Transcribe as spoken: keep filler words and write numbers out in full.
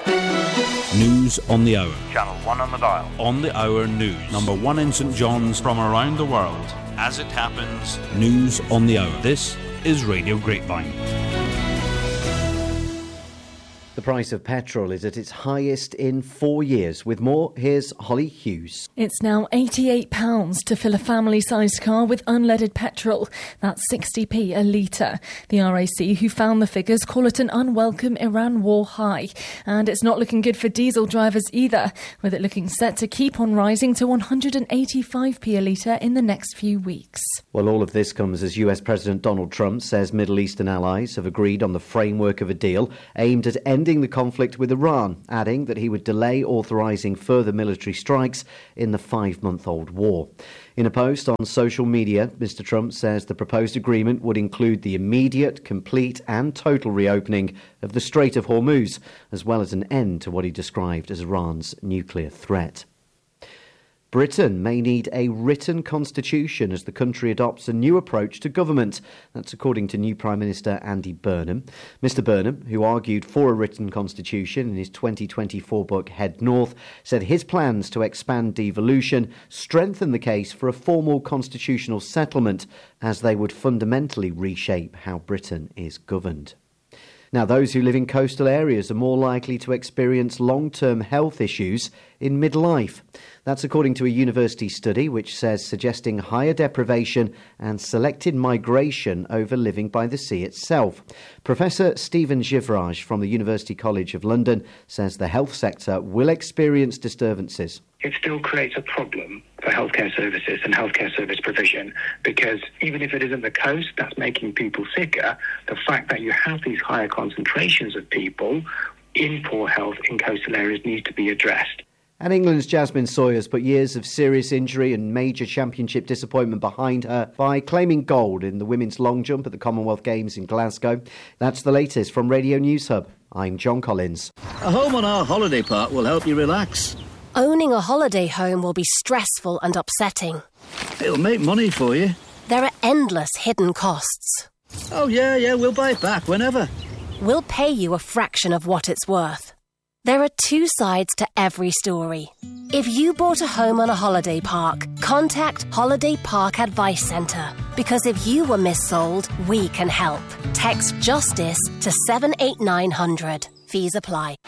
News on the hour. Channel one on the dial. On the hour news. Number one in St John's from around the world. As it happens, news on the hour. This is Radio Grapevine. The price of petrol is at its highest in four years. With more, here's Holly Hughes. It's now eighty-eight pounds to fill a family-sized car with unleaded petrol. That's sixty p a litre. The R A C, who found the figures, call it an unwelcome Iran war high. And it's not looking good for diesel drivers either, with it looking set to keep on rising to one hundred eighty-five p a litre in the next few weeks. Well, all of this comes as U S President Donald Trump says Middle Eastern allies have agreed on the framework of a deal aimed at ending the conflict with Iran, adding that he would delay authorising further military strikes in the five-month-old war. In a post on social media, Mister Trump says the proposed agreement would include the immediate, complete and total reopening of the Strait of Hormuz, as well as an end to what he described as Iran's nuclear threat. Britain may need a written constitution as the country adopts a new approach to government. That's according to new Prime Minister Andy Burnham. Mister Burnham, who argued for a written constitution in his twenty twenty-four book Head North, said his plans to expand devolution strengthen the case for a formal constitutional settlement, as they would fundamentally reshape how Britain is governed. Now, those who live in coastal areas are more likely to experience long-term health issues in midlife. That's according to a university study which says suggesting higher deprivation and selected migration over living by the sea itself. Professor Stephen Givraj from the University College of London says the health sector will experience disturbances. It still creates a problem for healthcare services and healthcare service provision, because even if it isn't the coast that's making people sicker, the fact that you have these higher concentrations of people in poor health in coastal areas needs to be addressed. And England's Jasmine Sawyer's put years of serious injury and major championship disappointment behind her by claiming gold in the women's long jump at the Commonwealth Games in Glasgow. That's the latest from Radio News Hub. I'm John Collins. A home on our holiday park will help you relax. Owning a holiday home will be stressful and upsetting. It'll make money for you. There are endless hidden costs. Oh, yeah, yeah, we'll buy it back whenever. We'll pay you a fraction of what it's worth. There are two sides to every story. If you bought a home on a holiday park, contact Holiday Park Advice Centre. Because if you were missold, we can help. Text JUSTICE to seven eight nine hundred. Fees apply.